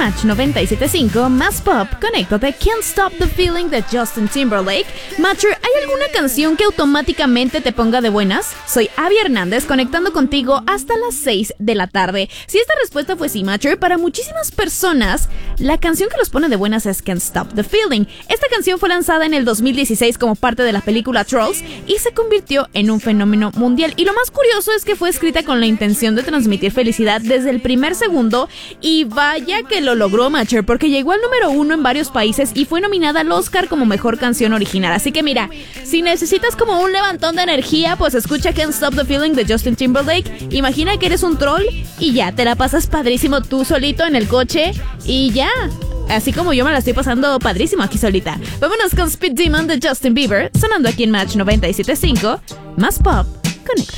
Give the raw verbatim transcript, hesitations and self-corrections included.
Match noventa y siete punto cinco, más pop, conéctate Can't Stop the Feeling de Justin Timberlake. Matcher, ¿hay alguna canción que automáticamente te ponga de buenas? Soy Abby Hernández, conectando contigo hasta las seis de la tarde. Si esta respuesta fue sí, Matcher, para muchísimas personas, la canción que los pone de buenas es Can't Stop the Feeling. Esta canción fue lanzada en el dos mil dieciséis como parte de la película Trolls y se convirtió en un fenómeno mundial. Y lo más curioso es que fue escrita con la intención de transmitir felicidad desde el primer segundo, y vaya que lo logró, Matcher, porque llegó al número uno en varios países y fue nominada al Oscar como mejor canción original. Así que mira, si necesitas como un levantón de energía, pues escucha Can't Stop the Feeling de Justin Timberlake. Imagina que eres un troll y ya te la pasas padrísimo tú solito en el coche y ya. Así como yo me la estoy pasando padrísimo aquí solita. Vámonos con Speed Demon de Justin Bieber, sonando aquí en Match noventa y siete punto cinco, más pop, conecta.